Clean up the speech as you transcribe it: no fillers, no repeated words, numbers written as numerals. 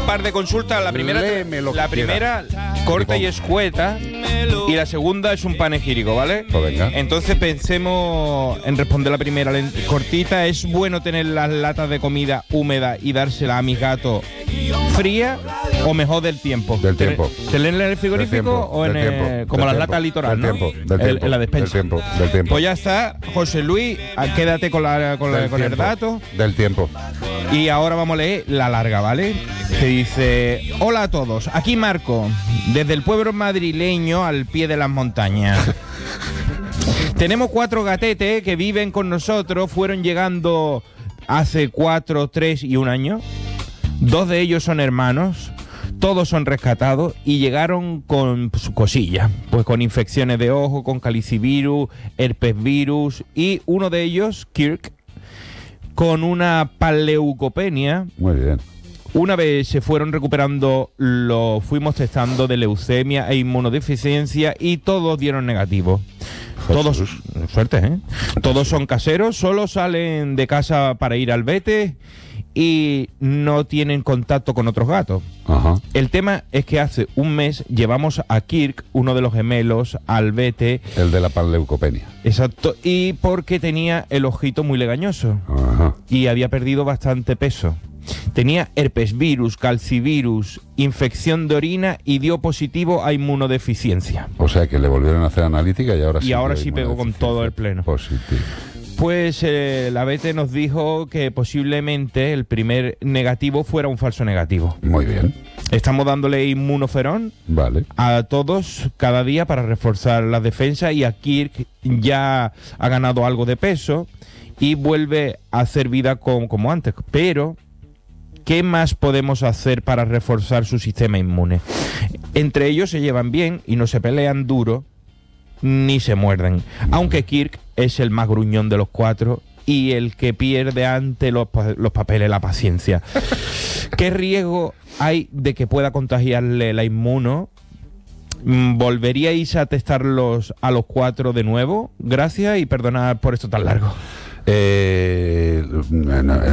par de consultas. La primera corta y escueta, y la segunda es un panegírico, ¿vale? Pues venga. Entonces pensemos en responder la primera cortita. ¿Es bueno tener las latas de comida húmedas y dársela a mis gatos fría o mejor del tiempo? Del tiempo. ¿Tenerla en el frigorífico o en el, como las latas litoral, ¿no? En la despensa. Del tiempo. Pues ya está, José Luis, quédate con el dato. Del tiempo. Y ahora vamos a leer la larga, ¿vale? Que dice: hola a todos, aquí Marco, desde el pueblo madrileño al pie de las montañas. Tenemos 4 gatetes que viven con nosotros, fueron llegando hace 4, 3 y 1 año. 2 de ellos son hermanos, todos son rescatados y llegaron con su cosilla, pues con infecciones de ojo, con calicivirus, herpesvirus, y uno de ellos, Kirk, con una panleucopenia. Muy bien. Una vez se fueron recuperando, lo fuimos testando de leucemia e inmunodeficiencia y todos dieron negativo. Todos, suerte, ¿eh? Todos son caseros, solo salen de casa para ir al vete y no tienen contacto con otros gatos. Ajá. El tema es que hace un mes llevamos a Kirk, uno de los gemelos, al vete. El de la panleucopenia. Exacto, y porque tenía el ojito muy legañoso. Ajá. Y había perdido bastante peso. Tenía herpesvirus, calcivirus, infección de orina y dio positivo a inmunodeficiencia. O sea que le volvieron a hacer analítica y ahora sí pegó con todo el pleno. Positivo. Pues la vete nos dijo que posiblemente el primer negativo fuera un falso negativo. Muy bien. Estamos dándole inmunoferón, vale, a todos cada día para reforzar la defensa, y a Kirk ya ha ganado algo de peso y vuelve a hacer vida como antes. Pero ¿qué más podemos hacer para reforzar su sistema inmune? Entre ellos se llevan bien y no se pelean duro ni se muerden. Aunque Kirk es el más gruñón de los 4 y el que pierde ante los papeles la paciencia. ¿Qué riesgo hay de que pueda contagiarle la inmuno? ¿Volveríais a testarlos a los 4 de nuevo? Gracias y perdonad por esto tan largo.